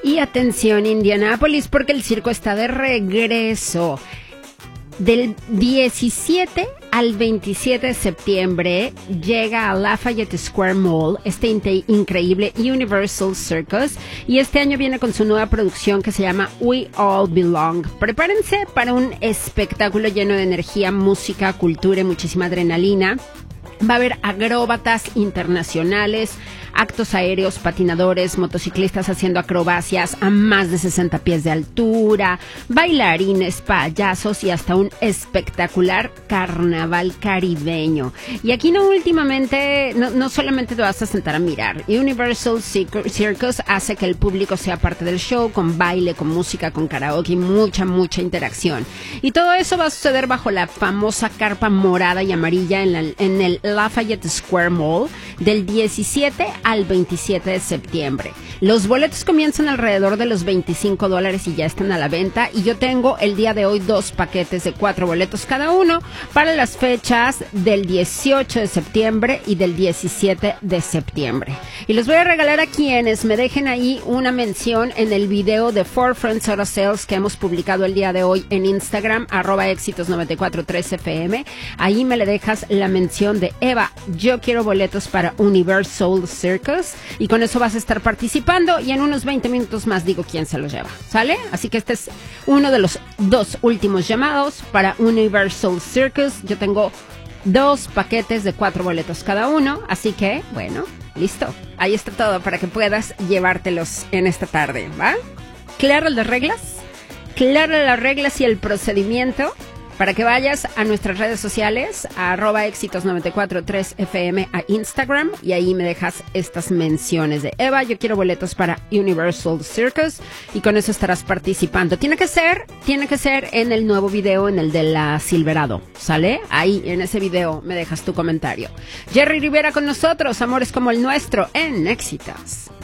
Y atención, Indianápolis, porque el circo está de regreso. Del 17 al 27 de septiembre llega a Lafayette Square Mall este increíble Universal Circus, y este año viene con su nueva producción que se llama We All Belong. Prepárense para un espectáculo lleno de energía, música, cultura y muchísima adrenalina. Va a haber acróbatas internacionales, actos aéreos, patinadores, motociclistas haciendo acrobacias a más de 60 pies de altura, bailarines, payasos y hasta un espectacular carnaval caribeño. Y aquí no solamente te vas a sentar a mirar. Universal Circus hace que el público sea parte del show, con baile, con música, con karaoke y mucha interacción. Y todo eso va a suceder bajo la famosa carpa morada y amarilla en el Lafayette Square Mall del 17 al 27 de septiembre. Los boletos comienzan alrededor de los $25 y ya están a la venta, y yo tengo el día de hoy 2 paquetes de 4 boletos cada uno para las fechas del 18 de septiembre y del 17 de septiembre. Y los voy a regalar a quienes me dejen ahí una mención en el video de For Friends Auto Sales que hemos publicado el día de hoy en Instagram, @éxitos943fm. Ahí me le dejas la mención de Eva, yo quiero boletos para Universal Circus, y con eso vas a estar participando, y en unos 20 minutos más digo quién se los lleva, ¿sale? Así que este es uno de los 2 últimos llamados para Universal Circus. Yo tengo 2 paquetes de 4 boletos cada uno, así que, bueno, listo. Ahí está todo para que puedas llevártelos en esta tarde, ¿va? ¿Claro las reglas? ¿Claro las reglas y el procedimiento? Para que vayas a nuestras redes sociales, a @éxitos943fm a Instagram, y ahí me dejas estas menciones de Eva, yo quiero boletos para Universal Circus, y con eso estarás participando. Tiene que ser en el nuevo video, en el de la Silverado, ¿sale? Ahí en ese video me dejas tu comentario. Jerry Rivera con nosotros, amores como el nuestro en Éxitos.